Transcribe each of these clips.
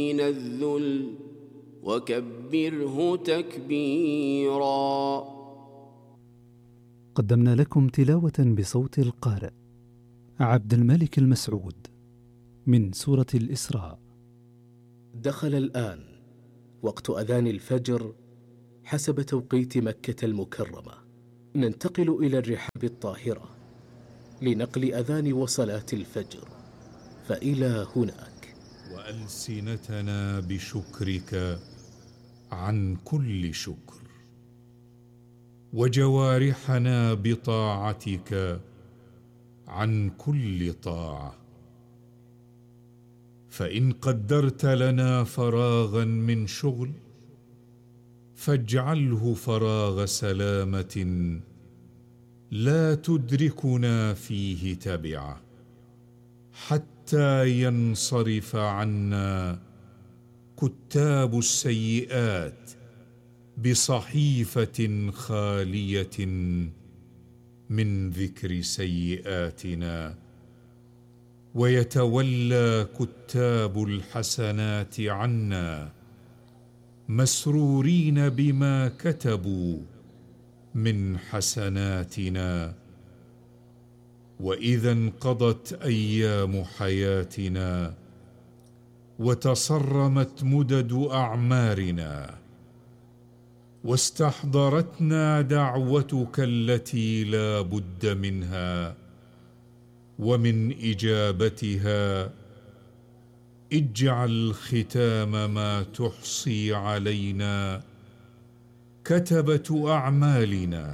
من الذل وكبره تكبيرا. قدمنا لكم تلاوة بصوت القارئ عبد الملك المسعود من سورة الإسراء. دخل الآن وقت أذان الفجر حسب توقيت مكة المكرمة. ننتقل إلى الرحاب الطاهرة لنقل أذان وصلاة الفجر، فإلى هناك. وألسنتنا بشكرك عن كل شكر، وجوارحنا بطاعتك عن كل طاعة. فإن قدرت لنا فراغا من شغل فاجعله فراغ سلامة لا تدركنا فيه تبعة، حتى ينصرف عنا كتاب السيئات بصحيفة خالية من ذكر سيئاتنا، ويتولى كتاب الحسنات عنا مسرورين بما كتبوا من حسناتنا. وإذا انقضت أيام حياتنا وتصرمت مدد أعمارنا واستحضرتنا دعوتك التي لا بد منها ومن إجابتها، اجعل ختام ما تحصي علينا كتبة أعمالنا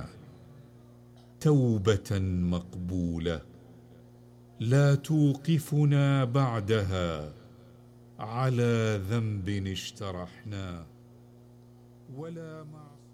توبة مقبولة لا توقفنا بعدها على ذنب اجترحناه ولا معصية.